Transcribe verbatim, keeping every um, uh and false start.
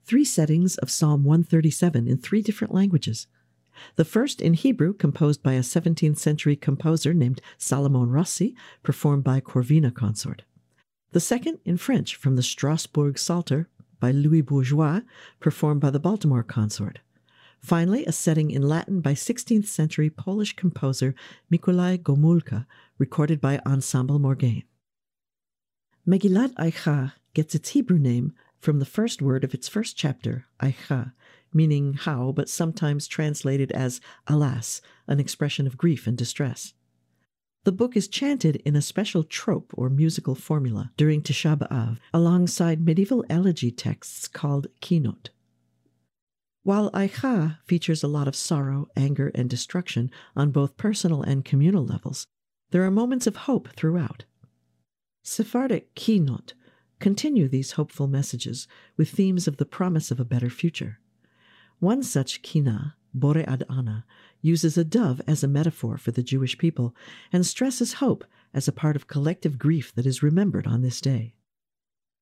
three settings of Psalm one thirty-seven in three different languages. The first in Hebrew, composed by a seventeenth century composer named Salomon Rossi, performed by Corvina Consort. The second in French from the Strasbourg Psalter by Louis Bourgeois, performed by the Baltimore Consort. Finally, a setting in Latin by sixteenth century Polish composer Mikołaj Gomulka, recorded by Ensemble Morgaine. Megillat Eicha gets its Hebrew name from the first word of its first chapter, Eicha, meaning how, but sometimes translated as alas, an expression of grief and distress. The book is chanted in a special trope or musical formula during Tisha B'Av, alongside medieval elegy texts called kinot. While Eicha features a lot of sorrow, anger, and destruction on both personal and communal levels, there are moments of hope throughout. Sephardic kinot continue these hopeful messages with themes of the promise of a better future. One such kina, Bore Ad Ana, uses a dove as a metaphor for the Jewish people and stresses hope as a part of collective grief that is remembered on this day.